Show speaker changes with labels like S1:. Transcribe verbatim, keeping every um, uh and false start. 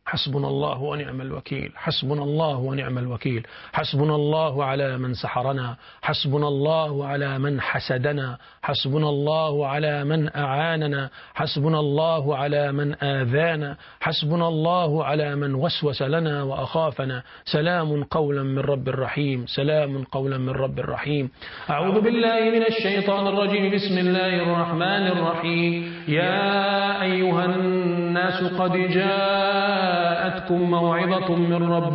S1: حسبنا الله ونعم الوكيل، حسبنا الله ونعم الوكيل، حسبنا الله على من سحرنا، حسبنا الله على من حسدنا، حسبنا الله على من أعاننا، حسبنا الله على من آذانا، حسبنا الله على من وسوس لنا وأخافنا. سلام قولا من رب الرحيم، سلام قولا من رب الرحيم. أعوذ بالله من الشيطان الرجيم. بسم الله الرحمن الرحيم. يا أيها الناس قد جاءتكم موعظة من رب